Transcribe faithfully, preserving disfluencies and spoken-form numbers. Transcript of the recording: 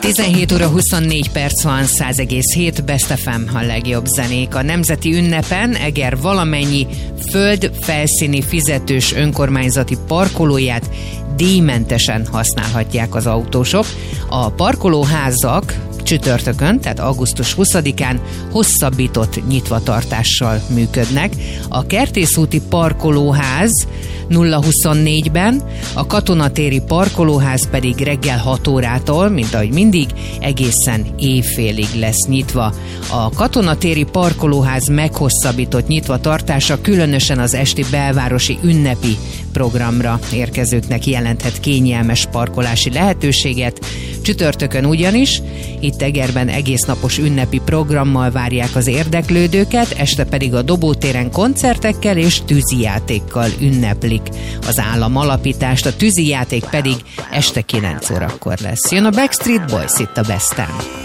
tizenhét óra huszonnégy perc van, száz egész hét Best ef em a legjobb zenék. A nemzeti ünnepen Eger valamennyi föld felszíni fizetős önkormányzati parkolóját díjmentesen használhatják az autósok. A parkolóházak csütörtökön, tehát augusztus huszadikán hosszabbított nyitvatartással működnek. A Kertészúti parkolóház nulla huszonnégyben, a Katonatéri parkolóház pedig reggel hat órától, mint ahogy mindig, egészen éjfélig lesz nyitva. A Katonatéri parkolóház meghosszabbított nyitvatartása különösen az esti belvárosi ünnepi programra érkezőknek jelenthet kényelmes parkolási lehetőséget. Csütörtökön ugyanis itt Egerben egésznapos ünnepi programmal várják az érdeklődőket, este pedig a Dobótéren koncertekkel és tűzijátékkal ünneplik az állam alapítást, a tűzijáték pedig este kilenc órakor lesz. Jön a Backstreet Boys itt a Besten.